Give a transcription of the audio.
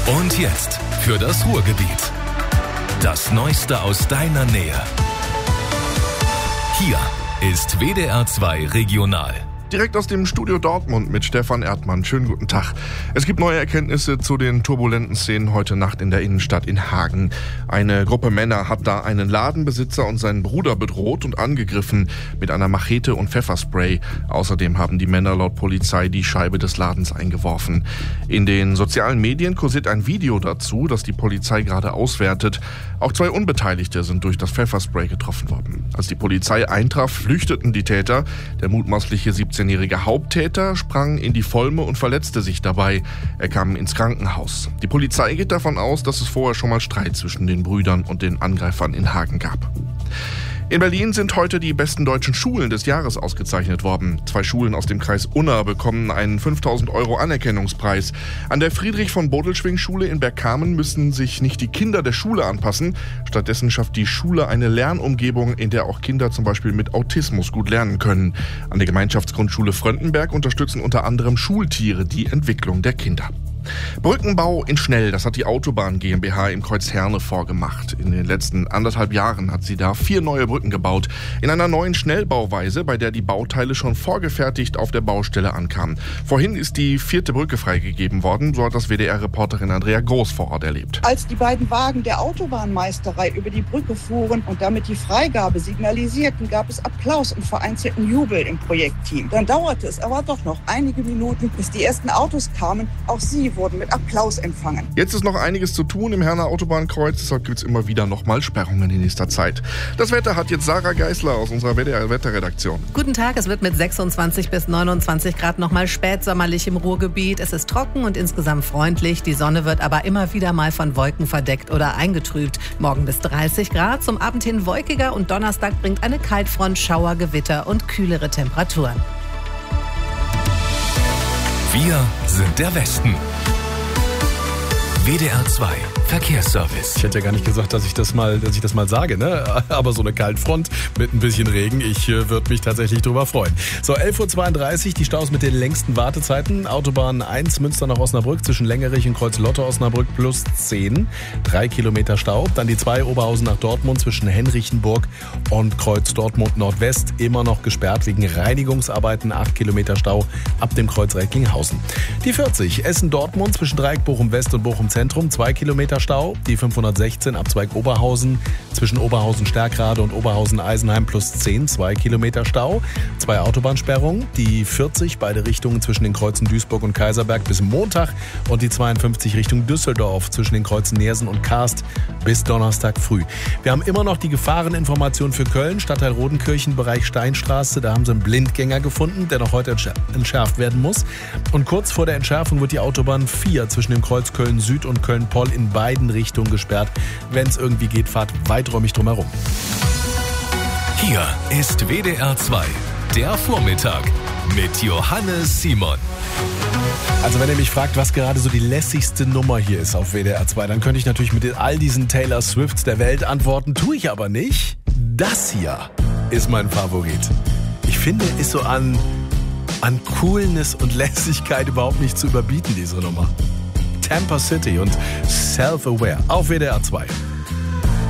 Und jetzt für das Ruhrgebiet. Das Neueste aus deiner Nähe. Hier ist WDR 2 Regional. Direkt aus dem Studio Dortmund mit Stefan Erdmann. Schönen guten Tag. Es gibt neue Erkenntnisse zu den turbulenten Szenen heute Nacht in der Innenstadt in Hagen. Eine Gruppe Männer hat da einen Ladenbesitzer und seinen Bruder bedroht und angegriffen mit einer Machete und Pfefferspray. Außerdem haben die Männer laut Polizei die Scheibe des Ladens eingeworfen. In den sozialen Medien kursiert ein Video dazu, das die Polizei gerade auswertet. Auch 2 Unbeteiligte sind durch das Pfefferspray getroffen worden. Als die Polizei eintraf, flüchteten die Täter. Der mutmaßliche 17-jährige Haupttäter sprang in die Volme und verletzte sich dabei. Er kam ins Krankenhaus. Die Polizei geht davon aus, dass es vorher schon mal Streit zwischen den Brüdern und den Angreifern in Hagen gab. In Berlin sind heute die besten deutschen Schulen des Jahres ausgezeichnet worden. 2 Schulen aus dem Kreis Unna bekommen einen 5.000 € Anerkennungspreis. An der Friedrich-von-Bodelschwingh-Schule in Bergkamen müssen sich nicht die Kinder der Schule anpassen. Stattdessen schafft die Schule eine Lernumgebung, in der auch Kinder zum Beispiel mit Autismus gut lernen können. An der Gemeinschaftsgrundschule Fröndenberg unterstützen unter anderem Schultiere die Entwicklung der Kinder. Brückenbau in Schnell, das hat die Autobahn GmbH im Kreuz Herne vorgemacht. In den letzten 1,5 Jahren hat sie da 4 neue Brücken gebaut. In einer neuen Schnellbauweise, bei der die Bauteile schon vorgefertigt auf der Baustelle ankamen. Vorhin ist die 4. Brücke freigegeben worden, so hat das WDR-Reporterin Andrea Groß vor Ort erlebt. Als die beiden Wagen der Autobahnmeisterei über die Brücke fuhren und damit die Freigabe signalisierten, gab es Applaus und vereinzelten Jubel im Projektteam. Dann dauerte es aber doch noch einige Minuten, bis die ersten Autos kamen. Auch sie wurden mit Applaus empfangen. Jetzt ist noch einiges zu tun im Herner Autobahnkreuz, deshalb gibt es immer wieder nochmal Sperrungen in nächster Zeit. Das Wetter hat jetzt Sarah Geisler aus unserer WDR-Wetterredaktion. Guten Tag, es wird mit 26 bis 29 Grad nochmal spätsommerlich im Ruhrgebiet. Es ist trocken und insgesamt freundlich. Die Sonne wird aber immer wieder mal von Wolken verdeckt oder eingetrübt. Morgen bis 30 Grad, zum Abend hin wolkiger und Donnerstag bringt eine Kaltfront Schauer, Gewitter und kühlere Temperaturen. Wir sind der Westen. WDR 2 Verkehrsservice. Ich hätte ja gar nicht gesagt, dass ich das mal sage, ne? Aber so eine Kaltfront mit ein bisschen Regen, ich würde mich tatsächlich drüber freuen. So, 11.32 Uhr, die Staus mit den längsten Wartezeiten. Autobahn 1 Münster nach Osnabrück zwischen Längerich und Kreuz-Lotte-Osnabrück plus 10. 3 Kilometer Stau. Dann die 2 Oberhausen nach Dortmund zwischen Henrichenburg und Kreuz Dortmund Nordwest. Immer noch gesperrt wegen Reinigungsarbeiten. 8 Kilometer Stau ab dem Kreuz Recklinghausen. Die 40 Essen-Dortmund zwischen Dreieck Bochum-West und Bochum-Zentrum. 2 Kilometer Stau. Die 516 Abzweig Oberhausen zwischen Oberhausen-Stärkrade und Oberhausen-Eisenheim plus 10, 2 Kilometer Stau. 2 Autobahnsperrungen. Die 40 beide Richtungen zwischen den Kreuzen Duisburg und Kaiserberg bis Montag und die 52 Richtung Düsseldorf zwischen den Kreuzen Neersen und Karst bis Donnerstag früh. Wir haben immer noch die Gefahreninformation für Köln, Stadtteil Rodenkirchen, Bereich Steinstraße. Da haben sie einen Blindgänger gefunden, der noch heute entschärft werden muss. Und kurz vor der Entschärfung wird die Autobahn 4 zwischen dem Kreuz Köln Süd und Köln-Poll in beiden Richtungen gesperrt. Wenn es irgendwie geht, fahrt weiträumig drumherum. Hier ist WDR 2, der Vormittag mit Johannes Simon. Also wenn ihr mich fragt, was gerade so die lässigste Nummer hier ist auf WDR 2, dann könnte ich natürlich mit all diesen Taylor Swifts der Welt antworten, tue ich aber nicht. Das hier ist mein Favorit. Ich finde, ist so an Coolness und Lässigkeit überhaupt nicht zu überbieten, diese Nummer. Tampa City und Self-Aware auf WDR 2.